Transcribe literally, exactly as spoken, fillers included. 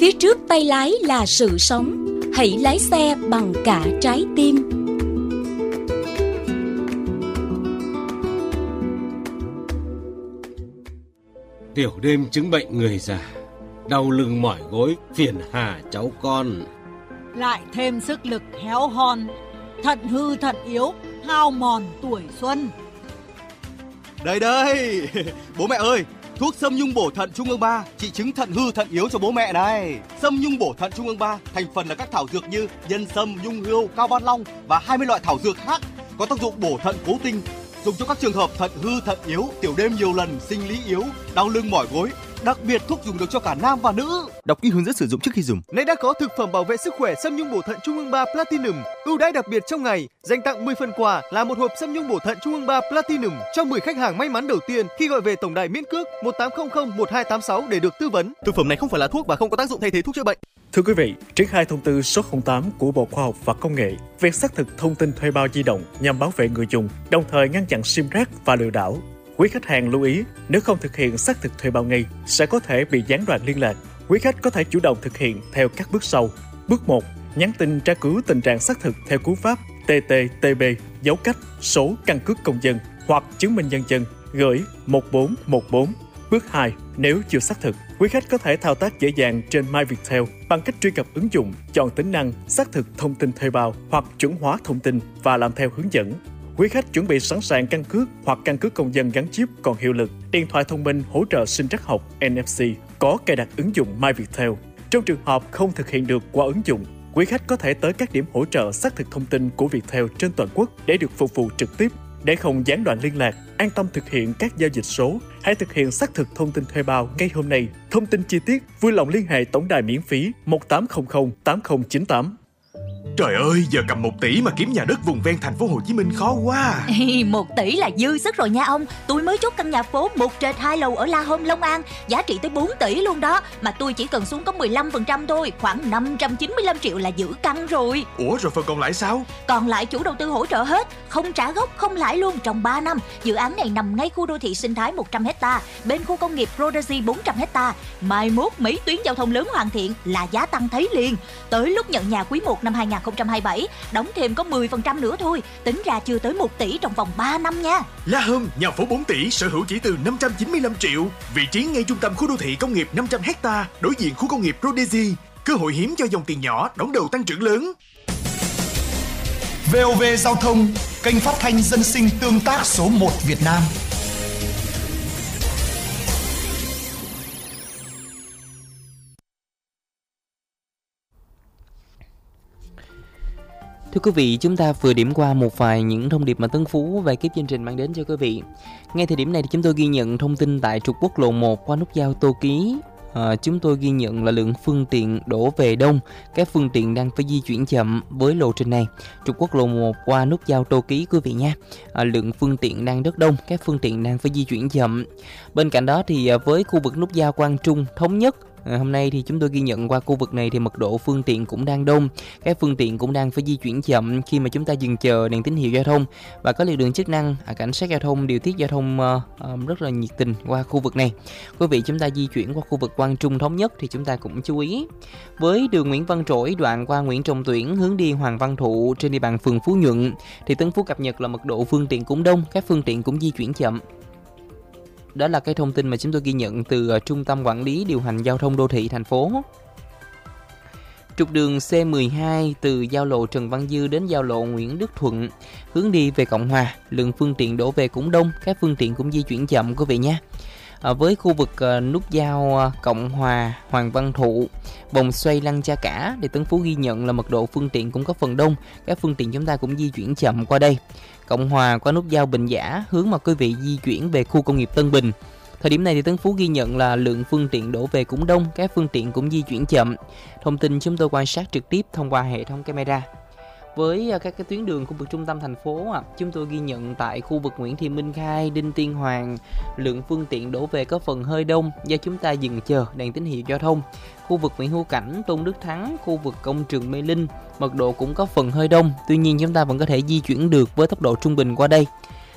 Phía trước tay lái là sự sống. Hãy lái xe bằng cả trái tim. Tiểu đêm chứng bệnh người già, đau lưng mỏi gối, phiền hà cháu con. Lại thêm sức lực héo hon, thận hư thận yếu, hao mòn tuổi xuân. Đây đây, bố mẹ ơi, thuốc Sâm Nhung bổ thận Trung ương ba trị chứng thận hư thận yếu cho bố mẹ này. Sâm Nhung bổ thận Trung ương ba thành phần là các thảo dược như nhân sâm, nhung hươu, cao ban long và hai mươi loại thảo dược khác có tác dụng bổ thận cố tinh, dùng cho các trường hợp thận hư thận yếu, tiểu đêm nhiều lần, sinh lý yếu, đau lưng mỏi gối. Đặc biệt thuốc dùng được cho cả nam và nữ. Đọc kỹ hướng dẫn sử dụng trước khi dùng. Nay đã có thực phẩm bảo vệ sức khỏe Sâm Nhung bổ thận Trung ương ba Platinum, ưu đãi đặc biệt trong ngày, dành tặng mười phần quà là một hộp Sâm Nhung bổ thận Trung ương ba Platinum cho mười khách hàng may mắn đầu tiên khi gọi về tổng đài miễn cước một tám không không một hai tám sáu để được tư vấn. Thực phẩm này không phải là thuốc và không có tác dụng thay thế thuốc chữa bệnh. Thưa quý vị, triển khai thông tư số không tám của Bộ Khoa học và Công nghệ về xác thực thông tin thuê bao di động nhằm bảo vệ người dùng, đồng thời ngăn chặn sim rác và lừa đảo. Quý khách hàng lưu ý, nếu không thực hiện xác thực thuê bao ngay, sẽ có thể bị gián đoạn liên lạc. Quý khách có thể chủ động thực hiện theo các bước sau. Bước một, nhắn tin tra cứu tình trạng xác thực theo cú pháp tê tê tê bê dấu cách số căn cước công dân hoặc chứng minh nhân dân gửi một bốn một bốn. Bước hai, nếu chưa xác thực, quý khách có thể thao tác dễ dàng trên MyViettel bằng cách truy cập ứng dụng, chọn tính năng xác thực thông tin thuê bao hoặc chuẩn hóa thông tin và làm theo hướng dẫn. Quý khách chuẩn bị sẵn sàng căn cước hoặc căn cước công dân gắn chip còn hiệu lực, điện thoại thông minh hỗ trợ sinh trắc học en ép xê có cài đặt ứng dụng MyViettel. Trong trường hợp không thực hiện được qua ứng dụng, quý khách có thể tới các điểm hỗ trợ xác thực thông tin của Viettel trên toàn quốc để được phục vụ trực tiếp. Để không gián đoạn liên lạc, an tâm thực hiện các giao dịch số, hãy thực hiện xác thực thông tin thuê bao ngay hôm nay. Thông tin chi tiết vui lòng liên hệ tổng đài miễn phí một tám không không tám không chín tám. Trời ơi, giờ cầm một tỷ mà kiếm nhà đất vùng ven thành phố Hồ Chí Minh khó quá. Ê, một tỷ là dư sức rồi nha ông. Tôi mới chốt căn nhà phố một trệt hai lầu ở La Hôm, Long An, giá trị tới bốn tỷ luôn đó. Mà tôi chỉ cần xuống có mười lăm phần trăm thôi, khoảng năm trăm chín mươi lăm triệu là giữ căn rồi. Ủa rồi phần còn lại sao? Còn lại chủ đầu tư hỗ trợ hết, không trả gốc, không lãi luôn trong ba năm. Dự án này nằm ngay khu đô thị sinh thái một trăm héc ta, bên khu công nghiệp Prodigy bốn trăm héc ta. Mai mốt mấy tuyến giao thông lớn hoàn thiện là giá tăng thấy liền. Tới lúc nhận nhà quý một năm hai không hai bảy, đóng thêm có mười phần trăm nữa thôi, tính ra chưa tới một tỷ trong vòng ba năm nha. La Hôm, nhà phố bốn tỷ, sở hữu chỉ từ năm trăm chín mươi lăm triệu, vị trí ngay trung tâm khu đô thị công nghiệp năm trăm héc ta, đối diện khu công nghiệp Prodigy, cơ hội hiếm cho dòng tiền nhỏ, đón đầu tăng trưởng lớn. vê o vê Giao thông, kênh phát thanh dân sinh tương tác số một Việt Nam. Thưa quý vị, chúng ta vừa điểm qua một vài những thông điệp mà Tân Phú và ekip chương trình mang đến cho quý vị. Ngay thời điểm này thì chúng tôi ghi nhận thông tin tại trục quốc lộ một qua nút giao Tô Ký. À, chúng tôi ghi nhận là lượng phương tiện đổ về đông, các phương tiện đang phải di chuyển chậm với lộ trình này. Trục quốc lộ một qua nút giao Tô Ký quý vị nha. À, lượng phương tiện đang rất đông, các phương tiện đang phải di chuyển chậm. Bên cạnh đó thì với khu vực nút giao Quang Trung Thống Nhất, À, hôm nay thì chúng tôi ghi nhận qua khu vực này thì mật độ phương tiện cũng đang đông, các phương tiện cũng đang phải di chuyển chậm khi mà chúng ta dừng chờ đèn tín hiệu giao thông, và có lực lượng chức năng, à, cảnh sát giao thông điều tiết giao thông uh, uh, rất là nhiệt tình qua khu vực này. Quý vị chúng ta di chuyển qua khu vực Quang Trung Thống Nhất thì chúng ta cũng chú ý với đường Nguyễn Văn Trỗi đoạn qua Nguyễn Trọng Tuyển hướng đi Hoàng Văn Thụ trên địa bàn phường Phú Nhuận thì Tân Phú cập nhật là mật độ phương tiện cũng đông, các phương tiện cũng di chuyển chậm. Đó là cái thông tin mà chúng tôi ghi nhận từ uh, Trung tâm Quản lý Điều hành Giao thông Đô thị thành phố. Trục đường xê mười hai từ giao lộ Trần Văn Dư đến giao lộ Nguyễn Đức Thuận hướng đi về Cộng Hòa, lượng phương tiện đổ về cũng đông, các phương tiện cũng di chuyển chậm quý vị nhé. À, với khu vực uh, nút giao uh, Cộng Hòa, Hoàng Văn Thụ, vòng xoay Lăng Cha Cả thì Tân Phú ghi nhận là mật độ phương tiện cũng có phần đông, các phương tiện chúng ta cũng di chuyển chậm qua đây. Cộng Hòa qua nút giao Bình Giả hướng mà quý vị di chuyển về khu công nghiệp Tân Bình. Thời điểm này thì Tân Phú ghi nhận là lượng phương tiện đổ về cũng đông, các phương tiện cũng di chuyển chậm. Thông tin chúng tôi quan sát trực tiếp thông qua hệ thống camera. Với các cái tuyến đường khu vực trung tâm thành phố, chúng tôi ghi nhận tại khu vực Nguyễn Thị Minh Khai, Đinh Tiên Hoàng, lượng phương tiện đổ về có phần hơi đông do chúng ta dừng chờ đèn tín hiệu giao thông. Khu vực Nguyễn Hữu Cảnh, Tôn Đức Thắng, khu vực công trường Mê Linh, mật độ cũng có phần hơi đông. Tuy nhiên chúng ta vẫn có thể di chuyển được với tốc độ trung bình qua đây.